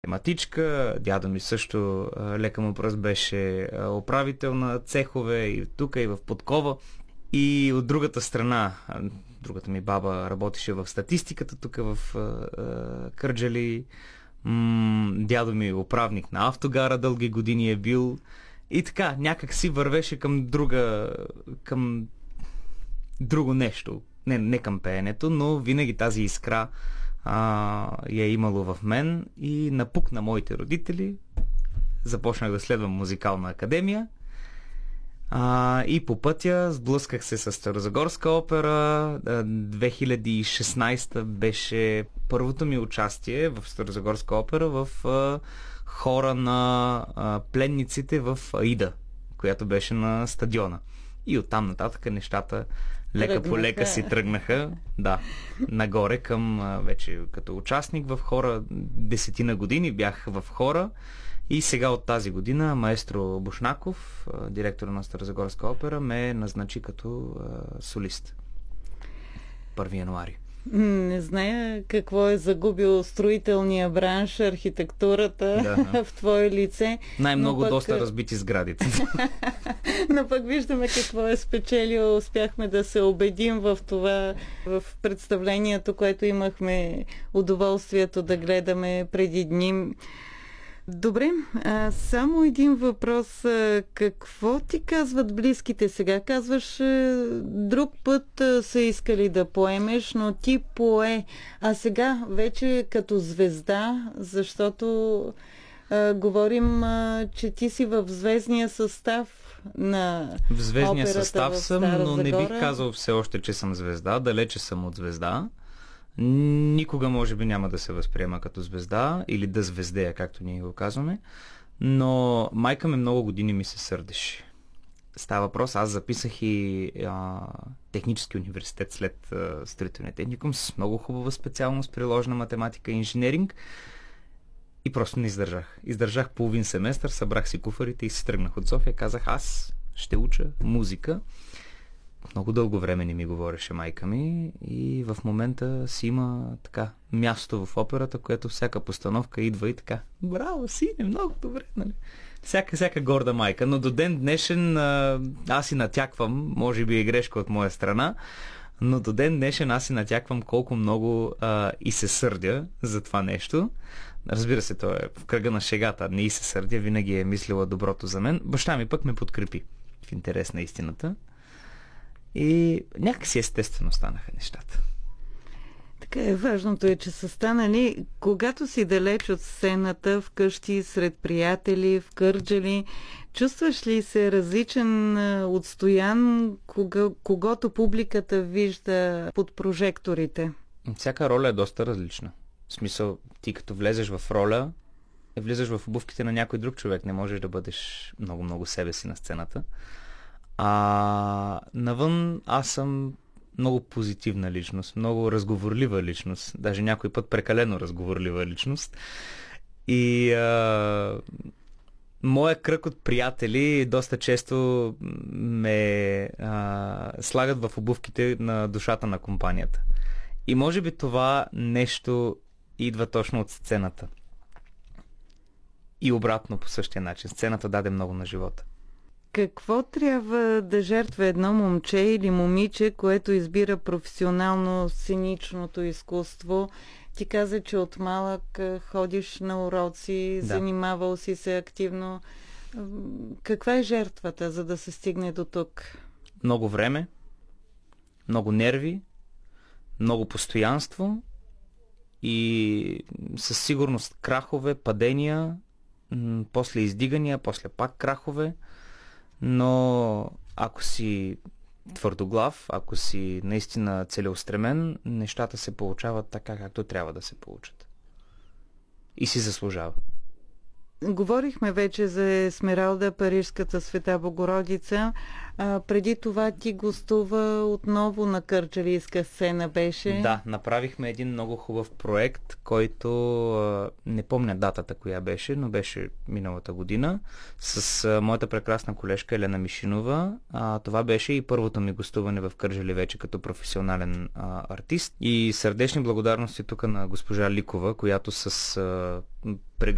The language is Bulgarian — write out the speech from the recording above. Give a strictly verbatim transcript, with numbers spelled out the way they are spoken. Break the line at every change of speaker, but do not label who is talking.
тематичка. Дядо ми също а, лека му пръст беше а, управител на цехове и тук и в Подкова. И от другата страна, а, другата ми баба работеше в статистиката тук в а, а, Кърджали. М- дядо ми управник на автогара дълги години е бил. И така, някак си вървеше към друга, към друго нещо. Не, не към пеенето, но винаги тази искра а, я е имало в мен и напук на моите родители. Започнах да следвам музикална академия а, и по пътя сблъсках се с Старозагорска опера. две хиляди и шестнадесета беше първото ми участие в Старозагорска опера в а, хора на а, пленниците в Аида, която беше на стадиона. И оттам нататък нещата лека тръгнаха. По лека си тръгнаха. Да, нагоре към вече като участник в хора. Десетина години бях в хора и сега от тази година маестро Бушнаков, директор на Старозагорска опера, ме назначи като а, солист. първи януари.
Не зная какво е загубил строителния бранш, архитектурата да, в твое лице.
Най-много
пък...
доста разбити сградите.
Но пък виждаме какво е спечелил. Успяхме да се убедим в това, в представлението, което имахме удоволствието да гледаме преди дни. Добре, а, само един въпрос. Какво ти казват близките сега? Казваш, друг път са искали да поемеш, но ти пое. А сега вече като звезда, защото а, говорим, а, че ти си в звездния състав на
В звездния
операта
състав
в
съм,
Стара
но не
Загора.
бих казал все още, че съм звезда. Далече съм от звезда. Никога може би няма да се възприема като звезда или да звездея, както ние го казваме, но майка ме много години ми се сърдеше. Става въпрос, аз записах и а, технически университет след а, строителния техникум с много хубава специалност, приложна математика и инженеринг и просто не издържах. Издържах половин семестър, събрах си куфарите и се тръгнах от София. Казах, аз ще уча музика. Много дълго време не ми говореше майка ми и в момента си има така място в операта, което всяка постановка идва и така. Браво, сине, много добре, нали? Всяка, всяка горда майка, но до ден днешен а, аз си натяквам, може би е грешка от моя страна, но до ден днешен аз си натяквам колко много а, и се сърдя за това нещо. Разбира се, той е в кръга на шегата, не и се сърдя, винаги е мислила доброто за мен. Баща ми пък ме подкрепи в интерес на истината. И някакси естествено станаха нещата.
Така е, важното е, че са станали, когато си далеч от сцената, вкъщи, сред приятели, в Кърджали, чувстваш ли се различен от Стоян, кога, когато публиката вижда под прожекторите?
Всяка роля е доста различна. В смисъл, ти като влезеш в роля, влизаш в обувките на някой друг човек, не можеш да бъдеш много-много себе си на сцената. А навън аз съм много позитивна личност, много разговорлива личност, даже някой път прекалено разговорлива личност. И а, моя кръг от приятели доста често ме а, слагат в обувките на душата на компанията. И може би това нещо идва точно от сцената. И обратно по същия начин. Сцената даде много на живота.
Какво трябва да жертва едно момче или момиче, което избира професионално сценичното изкуство? Ти каза, че от малък ходиш на уроци, да. Занимавал си се активно. Каква е жертвата, за да се стигне до тук?
Много време, много нерви, много постоянство и със сигурност крахове, падения, после издигания, после пак крахове. Но ако си твърдоглав, ако си наистина целеустремен, нещата се получават така, както трябва да се получат. И си заслужава.
Говорихме вече за Есмералда, Парижската Света Богородица. А, преди това ти гостува отново на кърджалийска сцена беше.
Да, направихме един много хубав проект, който а, не помня датата коя беше, но беше миналата година, с а, моята прекрасна колежка Елена Мишинова. А, това беше и първото ми гостуване в Кърджали вече като професионален а, артист. И сърдечни благодарности тук на госпожа Ликова, която с а,